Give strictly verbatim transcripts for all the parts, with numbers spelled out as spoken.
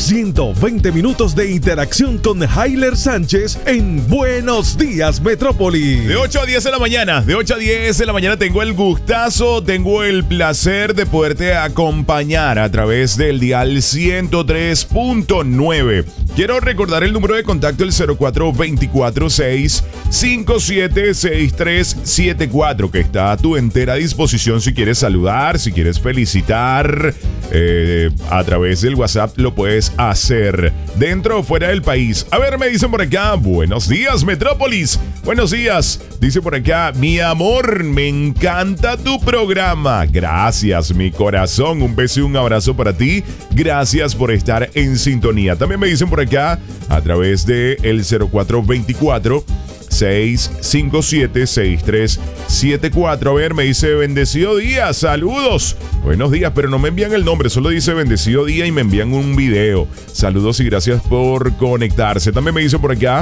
ciento veinte minutos de interacción con Hayler Sánchez en Buenos Días Metrópoli. De ocho a diez de la mañana, de ocho a diez de la mañana tengo el gustazo, tengo el placer de poderte acompañar a través del dial ciento tres punto nueve. Quiero recordar el número de contacto, el cero cuatro dos cuatro, seis cinco siete, seis tres siete cuatro, que está a tu entera disposición si quieres saludar, si quieres felicitar. Eh, a través del WhatsApp lo puedes hacer dentro o fuera del país. A ver, me dicen por acá, buenos días Metrópolis, buenos días. Dice por acá, mi amor, me encanta tu programa. Gracias, mi corazón, un beso y un abrazo para ti. Gracias por estar en sintonía. También me dicen por acá a través de el cero cuatro dos cuatro, seis cinco siete, seis tres siete cuatro. A ver, me dice bendecido día, saludos. Buenos días, pero no me envían el nombre, solo dice bendecido día y me envían un video. Saludos y gracias por conectarse. También me dice por acá,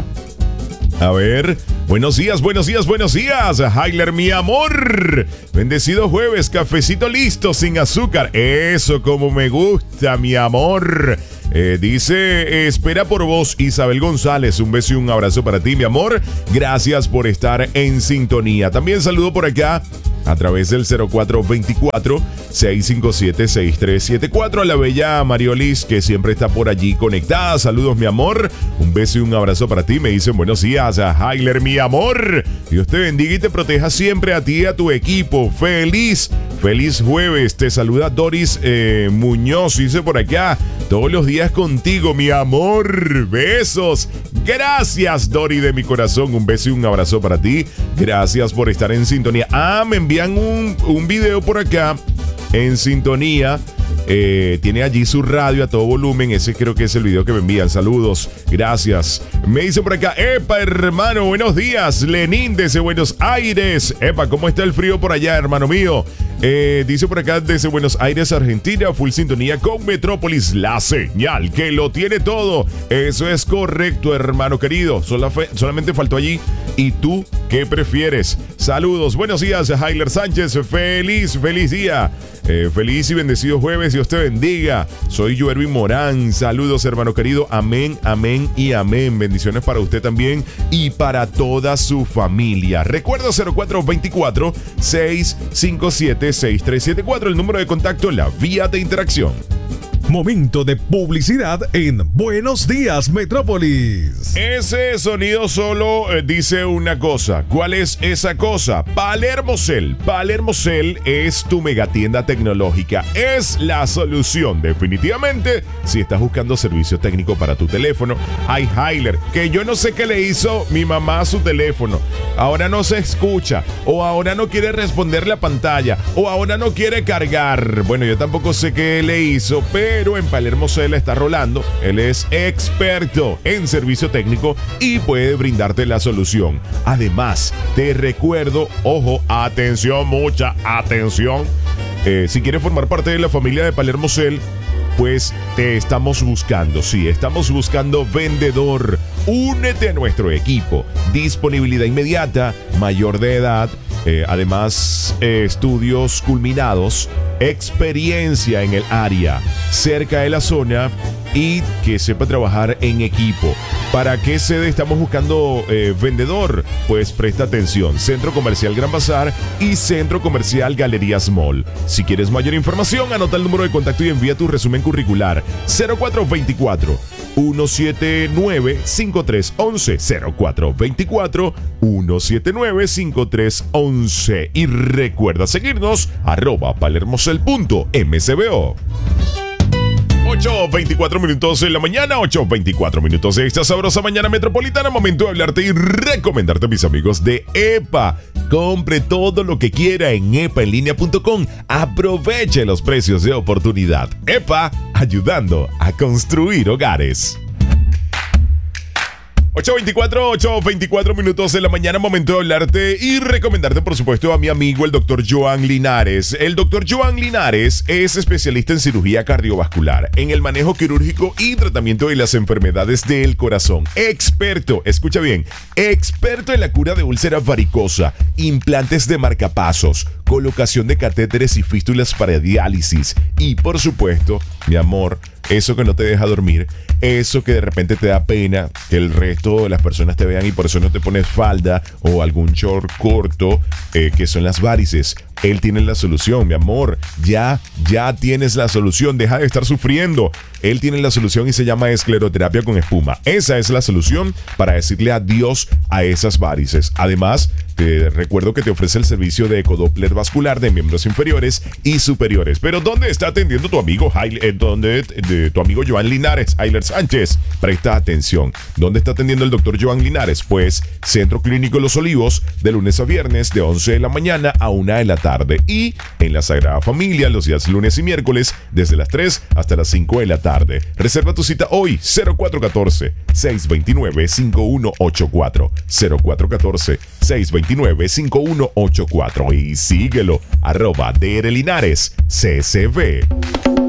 a ver, buenos días, buenos días, buenos días, Hayler, mi amor. Bendecido jueves, cafecito listo, sin azúcar. Eso como me gusta, mi amor. Eh, dice, espera por vos, Isabel González. Un beso y un abrazo para ti, mi amor. Gracias por estar en sintonía. También saludo por acá a través del cero cuatro dos cuatro, seis cinco siete, seis tres siete cuatro a la bella Mariolis, que siempre está por allí conectada. Saludos, mi amor. Un beso y un abrazo para ti. Me dicen buenos días, Hayler, mi amor. Dios te bendiga y te proteja siempre a ti y a tu equipo. Feliz, feliz jueves. Te saluda Doris eh, Muñoz. Dice por acá, todos los días contigo, mi amor. Besos. Gracias, Dori, de mi corazón. Un beso y un abrazo para ti. Gracias por estar en sintonía. Ah, me envían un, un video por acá en sintonía. Eh, tiene allí su radio a todo volumen. Ese creo que es el video que me envían. Saludos, gracias. Me dice por acá, epa, hermano, buenos días. Lenín desde Buenos Aires. Epa, ¿cómo está el frío por allá, hermano mío? Eh, dice por acá desde Buenos Aires, Argentina, full sintonía con Metrópolis, la señal que lo tiene todo. Eso es correcto, hermano querido. Sola fe, solamente faltó allí. ¿Y tú qué prefieres? Saludos, buenos días, Hayler Sánchez. Feliz, feliz día. Eh, feliz y bendecido jueves. Dios te bendiga. Soy Joervin Morán. Saludos, hermano querido. Amén, amén y amén. Bendiciones para usted también y para toda su familia. Recuerda cero cuatro dos cuatro, seis cinco siete, seis tres siete cuatro, el número de contacto, la vía de interacción. Momento de publicidad en Buenos Días Metrópolis. Ese sonido solo eh, dice una cosa. ¿Cuál es esa cosa? Palermo Cell. Palermo Cell es tu megatienda tecnológica. Es la solución, definitivamente, si estás buscando servicio técnico para tu teléfono. Ay, Hayler, que yo no sé qué le hizo mi mamá a su teléfono. Ahora no se escucha, o ahora no quiere responder la pantalla, o ahora no quiere cargar. Bueno, yo tampoco sé qué le hizo, pero Pero en Palermo Cell está rolando. Él es experto en servicio técnico y puede brindarte la solución. Además, te recuerdo, ojo, atención, mucha atención. Eh, si quieres formar parte de la familia de Palermo Cell, pues te estamos buscando. Sí, estamos buscando vendedor. Únete a nuestro equipo. Disponibilidad inmediata, mayor de edad. Eh, además, eh, estudios culminados, experiencia en el área, cerca de la zona y que sepa trabajar en equipo. ¿Para qué sede estamos buscando eh, vendedor? Pues presta atención. Centro Comercial Gran Bazar y Centro Comercial Galerías Mall. Si quieres mayor información, anota el número de contacto y envía tu resumen curricular. cero cuatro dos cuatro, uno siete nueve, cinco tres uno uno. cero cuatro dos cuatro, uno siete nueve, cinco tres uno uno. Y recuerda seguirnos arroba palermocel punto m c b o. ocho veinticuatro minutos en la mañana, ocho veinticuatro minutos de esta sabrosa mañana metropolitana. Momento de hablarte y recomendarte a mis amigos de EPA. Compre todo lo que quiera en epa en línea punto com. Aproveche los precios de oportunidad. EPA, ayudando a construir hogares. ocho veinticuatro, ocho veinticuatro minutos de la mañana, momento de hablarte y recomendarte, por supuesto, a mi amigo el doctor Joan Linares. El doctor Joan Linares es especialista en cirugía cardiovascular, en el manejo quirúrgico y tratamiento de las enfermedades del corazón. Experto, escucha bien, experto en la cura de úlcera varicosa, implantes de marcapasos, colocación de catéteres y fístulas para diálisis y, por supuesto, mi amor, eso que no te deja dormir, eso que de repente te da pena que el resto de las personas te vean y por eso no te pones falda o algún short corto, eh, que son las varices. Él tiene la solución, mi amor. Ya, ya tienes la solución. Deja de estar sufriendo. Él tiene la solución y se llama escleroterapia con espuma. Esa es la solución para decirle adiós a esas varices. Además, te recuerdo que te ofrece el servicio de ecodoppler vascular de miembros inferiores y superiores. Pero ¿dónde está atendiendo tu amigo Haile, eh, ¿dónde, de, tu amigo Joan Linares, Hayler Sánchez? Presta atención. ¿Dónde está atendiendo el doctor Joan Linares? Pues Centro Clínico Los Olivos, de lunes a viernes, de once de la mañana a una de la tarde. Y en la Sagrada Familia, los días lunes y miércoles, desde las tres hasta las cinco de la tarde. Reserva tu cita hoy, cero cuatro uno cuatro, seis dos nueve, cinco uno ocho cuatro. cero cuatro uno cuatro, seis dos nueve, cinco uno ocho cuatro. Y síguelo, arroba D R Linares C C B.